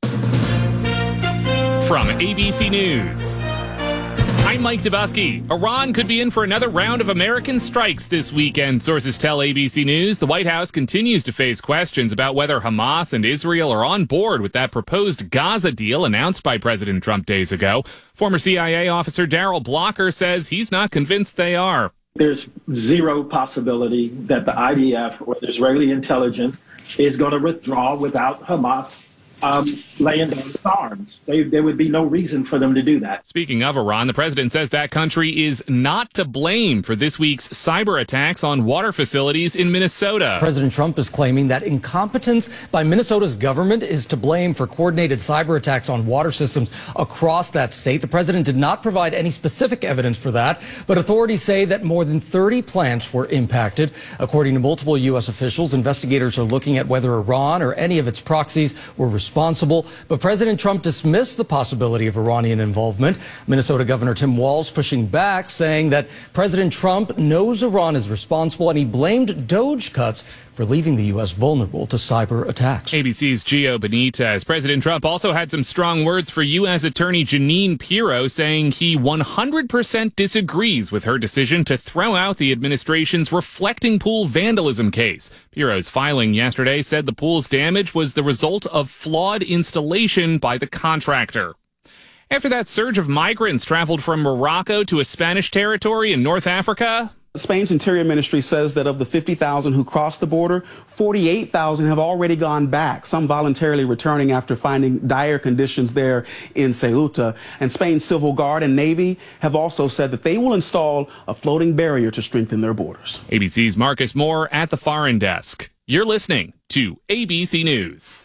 From A B C News, I'm Mike Dubusky. Iran could be in for another round of American strikes this weekend, sources tell A B C News. The White House continues to face questions about whether Hamas and Israel are on board with that proposed Gaza deal announced by President Trump days ago. Former C I A officer Darrell Blocker says he's not convinced they are. There's zero possibility that the I D F or the Israeli intelligence is going to withdraw without Hamas Um, laying down its arms. They, there would be no reason for them to do that. Speaking of Iran, the president says that country is not to blame for this week's cyber attacks on water facilities in Minnesota. President Trump is claiming that incompetence by Minnesota's government is to blame for coordinated cyber attacks on water systems across that state. The president did not provide any specific evidence for that, but authorities say that more than thirty plants were impacted. According to multiple U S officials, investigators are looking at whether Iran or any of its proxies were responsible. responsible, but President Trump dismissed the possibility of Iranian involvement. Minnesota Governor Tim Walz pushing back, saying that President Trump knows Iran is responsible, and he blamed Doge cuts for leaving the U S vulnerable to cyber attacks. A B C's Gio Benitez. President Trump also had some strong words for U S Attorney Jeanine Pirro, saying he one hundred percent disagrees with her decision to throw out the administration's reflecting pool vandalism case. Pirro's filing yesterday said the pool's damage was the result of flawed installation by the contractor. After that surge of migrants traveled from Morocco to a Spanish territory in North Africa, Spain's Interior Ministry says that of the fifty thousand who crossed the border, forty-eight thousand have already gone back, some voluntarily returning after finding dire conditions there in Ceuta. And Spain's Civil Guard and Navy have also said that they will install a floating barrier to strengthen their borders. A B C's Marcus Moore at the Foreign Desk. You're listening to A B C News.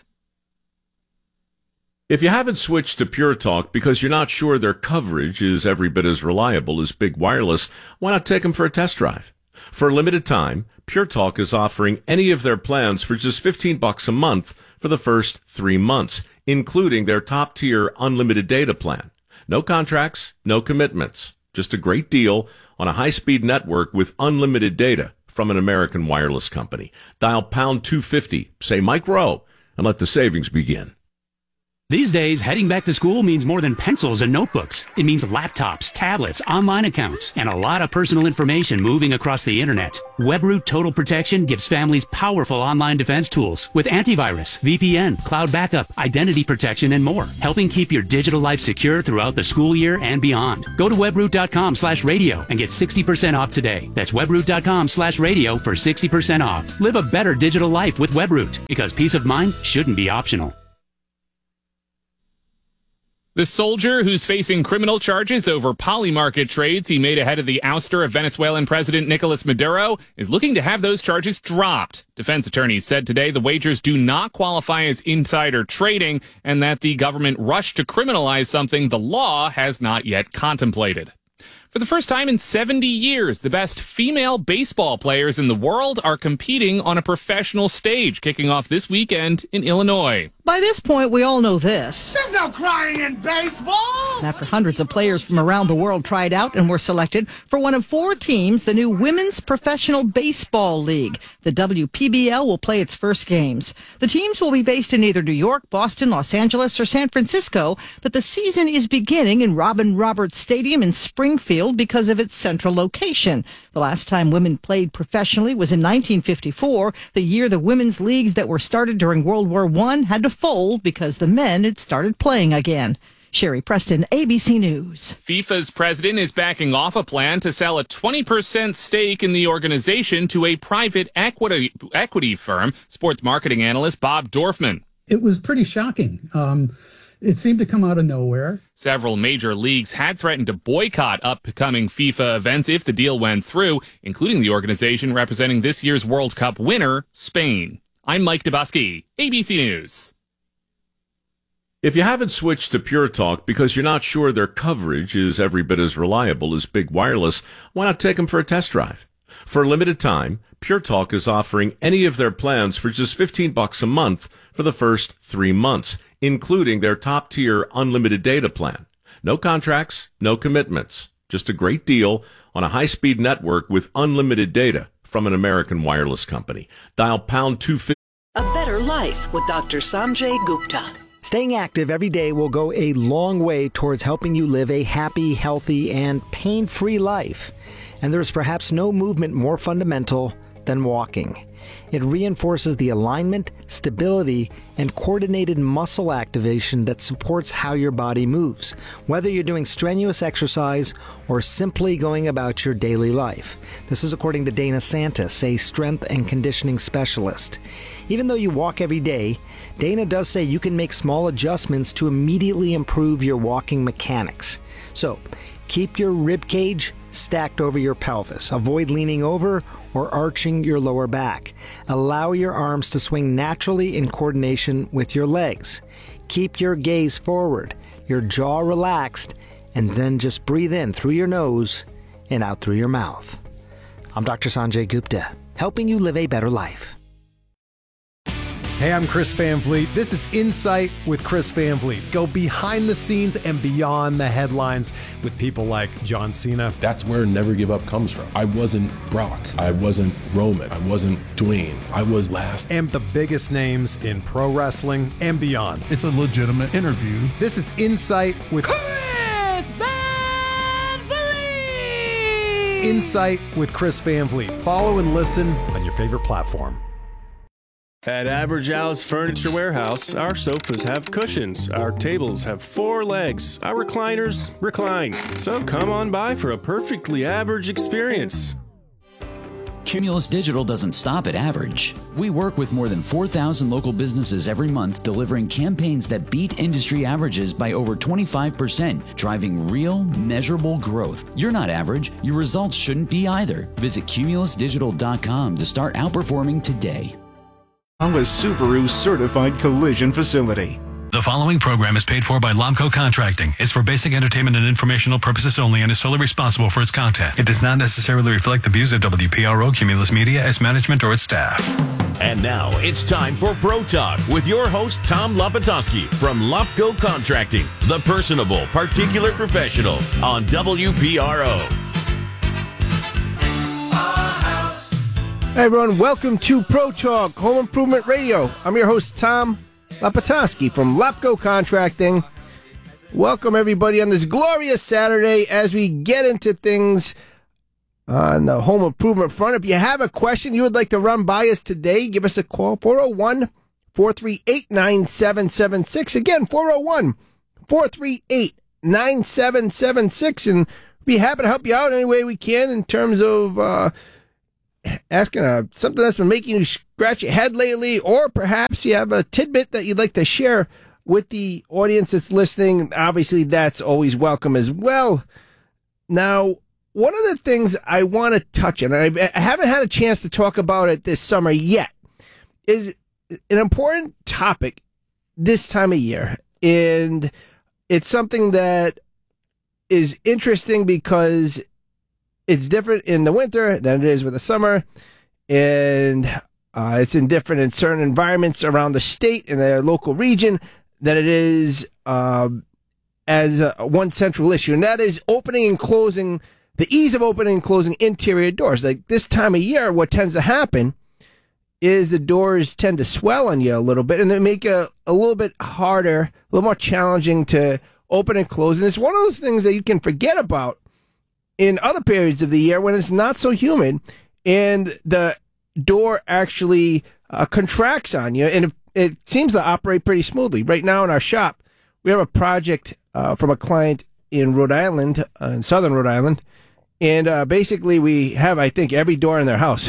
If you haven't switched to Pure Talk because you're not sure their coverage is every bit as reliable as Big Wireless, why not take them for a test drive? For a limited time, Pure Talk is offering any of their plans for just fifteen bucks a month for the first three months, including their top-tier unlimited data plan. No contracts, no commitments, just a great deal on a high-speed network with unlimited data from an American wireless company. Dial pound two fifty, say Mike Rowe, and let the savings begin. These days, heading back to school means more than pencils and notebooks. It means laptops, tablets, online accounts, and a lot of personal information moving across the internet. WebRoot Total Protection gives families powerful online defense tools with antivirus, V P N, cloud backup, identity protection, and more, helping keep your digital life secure throughout the school year and beyond. Go to webroot.com slash radio and get sixty percent off today. That's webroot.com slash radio for sixty percent off. Live a better digital life with WebRoot, because peace of mind shouldn't be optional. The soldier who's facing criminal charges over polymarket trades he made ahead of the ouster of Venezuelan President Nicolas Maduro is looking to have those charges dropped. Defense attorneys said today the wagers do not qualify as insider trading and that the government rushed to criminalize something the law has not yet contemplated. For the first time in seventy years, the best female baseball players in the world are competing on a professional stage, kicking off this weekend in Illinois. By this point, we all know this. There's no crying in baseball! After hundreds of players from around the world tried out and were selected for one of four teams, the new Women's Professional Baseball League. The W P B L will play its first games. The teams will be based in either New York, Boston, Los Angeles, or San Francisco, but the season is beginning in Robin Roberts Stadium in Springfield because of its central location. The last time women played professionally was in nineteen fifty-four, the year the women's leagues that were started during World War One had to fold because the men had started playing again. Sherry Preston, A B C News. FIFA's president is backing off a plan to sell a twenty percent stake in the organization to a private equity equity firm. Sports marketing analyst Bob Dorfman. It was pretty shocking. Um, it seemed to come out of nowhere. Several major leagues had threatened to boycott upcoming FIFA events if the deal went through, including the organization representing this year's World Cup winner, Spain. I'm Mike Dubosky, A B C News. If you haven't switched to Pure Talk because you're not sure their coverage is every bit as reliable as Big Wireless, why not take them for a test drive? For a limited time, Pure Talk is offering any of their plans for just fifteen bucks a month for the first three months, including their top-tier unlimited data plan. No contracts, no commitments. Just a great deal on a high-speed network with unlimited data from an American wireless company. Dial pound two fifty. A better life with Doctor Sanjay Gupta. Staying active every day will go a long way towards helping you live a happy, healthy, and pain-free life. And there's perhaps no movement more fundamental than walking. It reinforces the alignment, stability, and coordinated muscle activation that supports how your body moves, whether you're doing strenuous exercise or simply going about your daily life. This is according to Dana Santis, a strength and conditioning specialist. Even though you walk every day, Dana does say you can make small adjustments to immediately improve your walking mechanics. So, keep your rib cage stacked over your pelvis. Avoid leaning over or arching your lower back. Allow your arms to swing naturally in coordination with your legs. Keep your gaze forward, your jaw relaxed, and then just breathe in through your nose and out through your mouth. I'm Doctor Sanjay Gupta, helping you live a better life. Hey, I'm Chris Van Vliet. This is Insight with Chris Van Vliet. Go behind the scenes and beyond the headlines with people like John Cena. That's where Never Give Up comes from. I wasn't Brock. I wasn't Roman. I wasn't Dwayne. I was last. And the biggest names in pro wrestling and beyond. It's a legitimate interview. This is Insight with Chris Van Vliet! Insight with Chris Van Vliet. Follow and listen on your favorite platform. At Average Al's Furniture Warehouse, our sofas have cushions, our tables have four legs, our recliners recline. So come on by for a perfectly average experience. Cumulus Digital doesn't stop at average. We work with more than four thousand local businesses every month, delivering campaigns that beat industry averages by over twenty-five percent, driving real, measurable growth. You're not average. Your results shouldn't be either. Visit cumulus digital dot com to start outperforming today. A Subaru certified collision facility. The following program is paid for by Lomco Contracting. It's for basic entertainment and informational purposes only and is solely responsible for its content. It does not necessarily reflect the views of W P R O, Cumulus Media, its management, or its staff. And now it's time for Pro Talk with your host, Tom Lapatowski from Lomco Contracting, the personable, particular professional on W P R O. Hey everyone, welcome to Pro Talk Home Improvement Radio. I'm your host, Tom Lapatoski from Lapco Contracting. Welcome, everybody, on this glorious Saturday as we get into things on the home improvement front. If you have a question you would like to run by us today, give us a call, four oh one, four three eight, nine seven seven six. Again, four oh one, four three eight, nine seven seven six. And be happy to help you out any way we can in terms of uh, asking uh, something that's been making you scratch your head lately, or perhaps you have a tidbit that you'd like to share with the audience that's listening. Obviously, that's always welcome as well. Now, one of the things I want to touch on, and I haven't had a chance to talk about it this summer yet, is an important topic this time of year. And it's something that is interesting because it's different in the winter than it is with the summer. And uh, it's indifferent in certain environments around the state and their local region than it is uh, as a, one central issue. And that is opening and closing, the ease of opening and closing interior doors. Like this time of year, what tends to happen is the doors tend to swell on you a little bit, and they make it a little bit harder, a little more challenging to open and close. And it's one of those things that you can forget about in other periods of the year when it's not so humid and the door actually uh, contracts on you, and it, it seems to operate pretty smoothly. Right now in our shop, we have a project uh, from a client in Rhode Island, uh, in southern Rhode Island, and uh, basically we have, I think, every door in their house.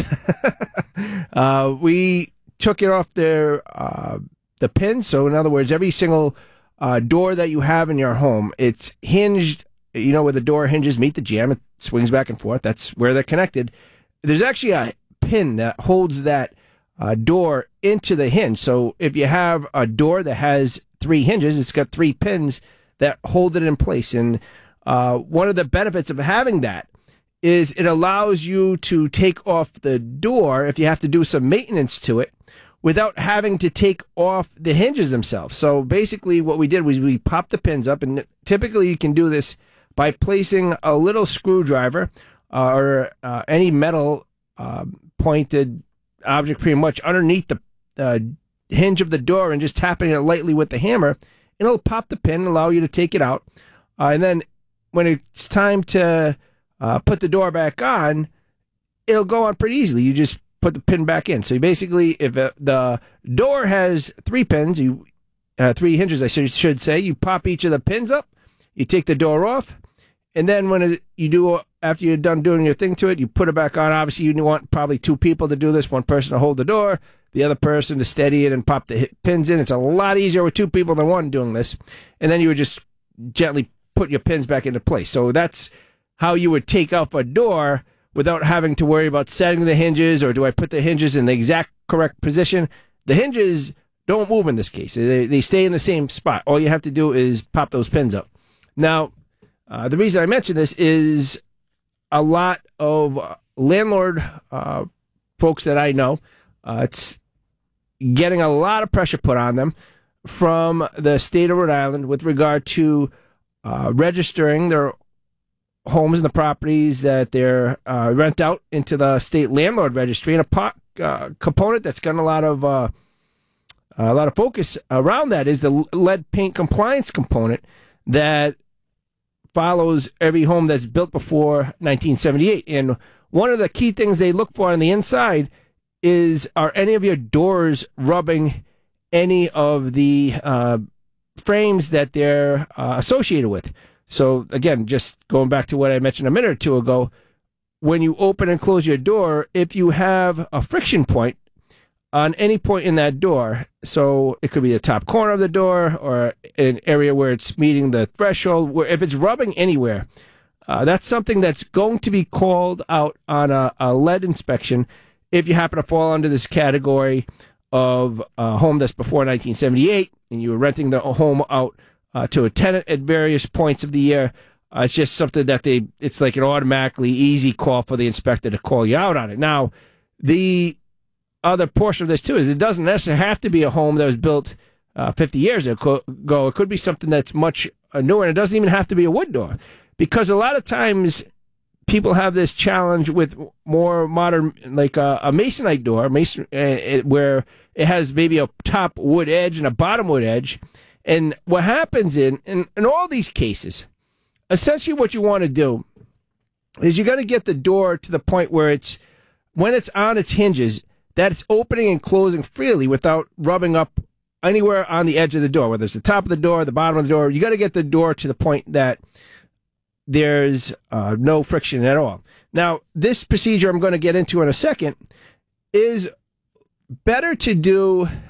uh, we took it off their uh, the pin, so in other words, every single uh, door that you have in your home, it's hinged. You know, where the door hinges meet the jamb, it swings back and forth. That's where they're connected. There's actually a pin that holds that uh, door into the hinge. So if you have a door that has three hinges, it's got three pins that hold it in place. And uh, one of the benefits of having that is it allows you to take off the door if you have to do some maintenance to it without having to take off the hinges themselves. So basically what we did was we popped the pins up, and typically you can do this by placing a little screwdriver uh, or uh, any metal uh, pointed object pretty much underneath the uh, hinge of the door and just tapping it lightly with the hammer. It'll pop the pin and allow you to take it out. Uh, and then when it's time to uh, put the door back on, it'll go on pretty easily. You just put the pin back in. So basically, if it, the door has three pins, you uh, three hinges, I should, should say, you pop each of the pins up, you take the door off, and then when it, you do, after you're done doing your thing to it, you put it back on. Obviously, you want probably two people to do this, one person to hold the door, the other person to steady it and pop the pins in. It's a lot easier with two people than one doing this. And then you would just gently put your pins back into place. So that's how you would take off a door without having to worry about setting the hinges, or do I put the hinges in the exact correct position? The hinges don't move in this case. They, they stay in the same spot. All you have to do is pop those pins up. Now, uh, the reason I mention this is a lot of uh, landlord uh, folks that I know, uh, it's getting a lot of pressure put on them from the state of Rhode Island with regard to uh, registering their homes and the properties that they're uh, rent out into the state landlord registry. And a po- uh, component that's gotten a lot of uh, a lot of focus around that is the lead paint compliance component that follows every home that's built before nineteen seventy-eight. And one of the key things they look for on the inside is, are any of your doors rubbing any of the uh, frames that they're uh, associated with? So again, just going back to what I mentioned a minute or two ago, when you open and close your door, if you have a friction point on any point in that door, so it could be the top corner of the door or an area where it's meeting the threshold, where if it's rubbing anywhere, uh, that's something that's going to be called out on a, a lead inspection if you happen to fall under this category of a home that's before nineteen seventy-eight and you were renting the home out uh, to a tenant at various points of the year. Uh, it's just something that they, it's like an automatically easy call for the inspector to call you out on it. Now, the other portion of this too is it doesn't necessarily have to be a home that was built uh, fifty years ago. It could be something that's much newer, and it doesn't even have to be a wood door, because a lot of times people have this challenge with more modern, like a, a masonite door, mason, uh, it, where it has maybe a top wood edge and a bottom wood edge. And what happens in, in, in all these cases, essentially what you want to do is you got to get the door to the point where it's, when it's on its hinges, that it's opening and closing freely without rubbing up anywhere on the edge of the door, whether it's the top of the door, the bottom of the door. You got to get the door to the point that there's uh, no friction at all. Now, this procedure I'm going to get into in a second is better to do